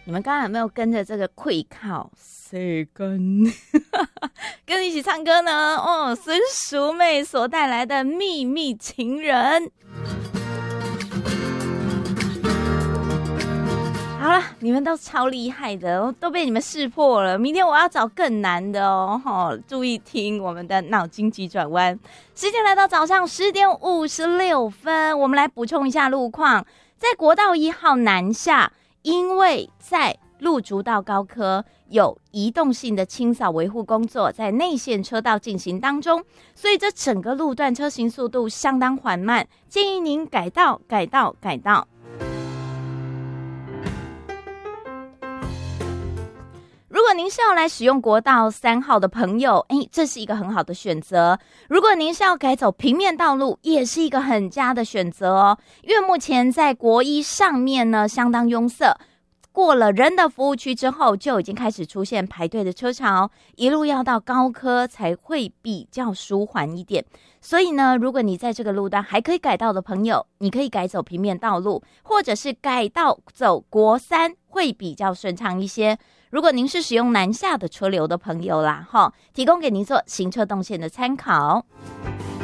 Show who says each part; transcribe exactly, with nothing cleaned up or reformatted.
Speaker 1: 你们刚刚有没有跟着这个会靠谁跟跟一起唱歌呢？哦，孙淑妹所带来的秘密情人。好了，你们都超厉害的，都被你们识破了。明天我要找更难的哦，哦注意听我们的脑筋急转弯。时间来到早上十点五十六分，我们来补充一下路况。在国道一号南下，因为在路竹道高科有移动性的清扫维护工作在内线车道进行当中，所以这整个路段车行速度相当缓慢，建议您改道改道改道。如果您是要来使用国道三号的朋友，诶，这是一个很好的选择。如果您是要改走平面道路，也是一个很佳的选择哦。因为目前在国一上面呢，相当拥塞，过了人的服务区之后，就已经开始出现排队的车潮，一路要到高科才会比较舒缓一点。所以呢，如果你在这个路段还可以改道的朋友，你可以改走平面道路，或者是改道走国三，会比较顺畅一些。如果您是使用南下的车流的朋友啦，齁，提供给您做行车动线的参考。